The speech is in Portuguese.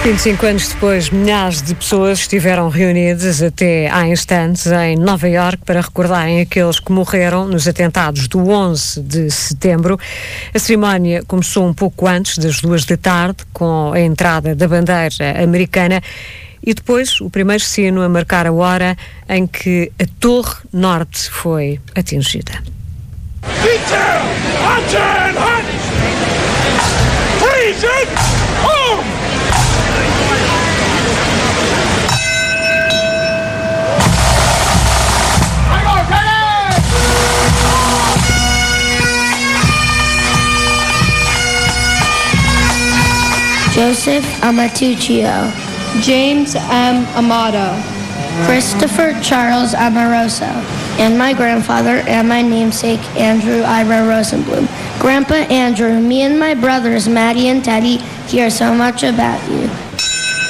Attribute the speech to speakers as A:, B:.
A: 25 anos depois, milhares de pessoas estiveram reunidas até há instantes em Nova Iorque para recordarem aqueles que morreram nos atentados do 11 de setembro. A cerimónia começou um pouco antes das 2 da tarde, com a entrada da bandeira americana e depois o primeiro sino a marcar a hora em que a Torre Norte foi atingida.
B: Joseph Amatuccio,
C: James M. Amato,
B: Christopher Charles Amoroso, and my grandfather and my namesake Andrew Ira Rosenblum. Grandpa Andrew, me and my brothers Maddie and Teddy hear so much about you.